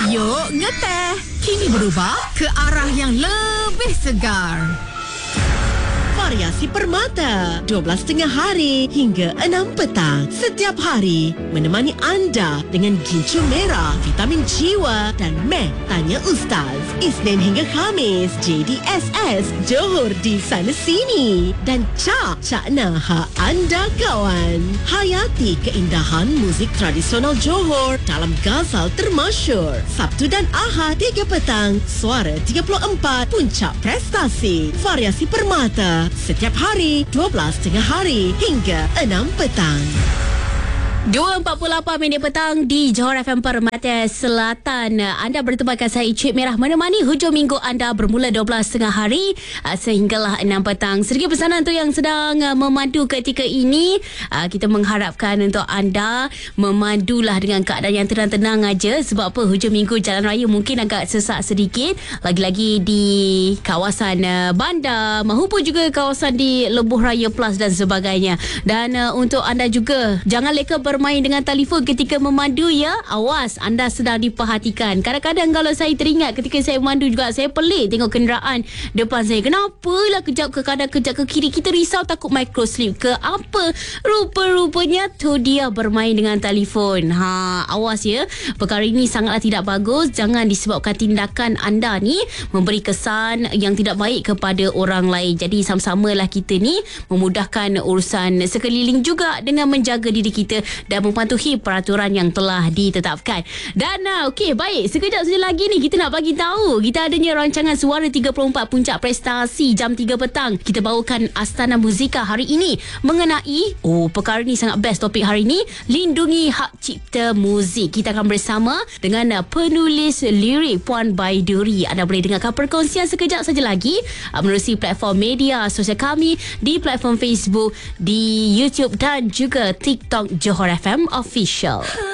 Yuk ngeteh. Kini berubah ke arah yang lebih segar. Variasi Permata 12.30 hari hingga 6 petang setiap hari menemani anda dengan gincu merah, vitamin jiwa dan meh tanya Ustaz. Isnin hingga Khamis JDSS Johor di sana sini dan Cak Nah anda kawan. Hayati keindahan muzik tradisional Johor dalam Ghazal termasyur. Sabtu dan Ahad 3 petang Suara 34 Puncak Prestasi. Variasi Permata setiap hari 12.30 hari hingga 6 petang. 2.48 minit petang di Johor FM Permata Selatan. Anda bertemankan saya Icik Merah menemani hujung minggu anda bermula 12.30 hari sehinggalah 6 petang. Sedikit pesanan untuk yang sedang memandu ketika ini. Kita mengharapkan untuk anda memandulah dengan keadaan yang tenang-tenang aja. Sebab apa, hujung minggu jalan raya mungkin agak sesak sedikit. Lagi-lagi di kawasan bandar mahupun juga kawasan di Lebuh Raya Plus dan sebagainya. Dan untuk anda juga, jangan leka bermain dengan telefon ketika memandu ya. Awas, anda sedang diperhatikan. Kadang-kadang kalau saya teringat ketika saya memandu juga, saya pelik tengok kenderaan depan saya. Kenapalah kejap ke kanan, kejap ke kiri. Kita risau takut microslip ke apa. Rupa-rupanya tu dia bermain dengan telefon. Awas ya. Perkara ini sangatlah tidak bagus. Jangan disebabkan tindakan anda ni memberi kesan yang tidak baik kepada orang lain. Jadi sama-samalah kita ni memudahkan urusan sekeliling juga dengan menjaga diri kita dan mematuhi peraturan yang telah ditetapkan. Dan okey, baik, sekejap saja lagi ni kita nak bagi tahu kita adanya rancangan Suara 34 Puncak Prestasi jam 3 petang. Kita bawakan Astana Muzika hari ini mengenai perkara ni sangat best topik hari ini, lindungi hak cipta muzik. Kita akan bersama dengan penulis lirik Puan Baiduri. Anda boleh dengarkan perkongsian sekejap saja lagi menerusi platform media sosial kami di platform Facebook, di YouTube dan juga TikTok Johor FM Official.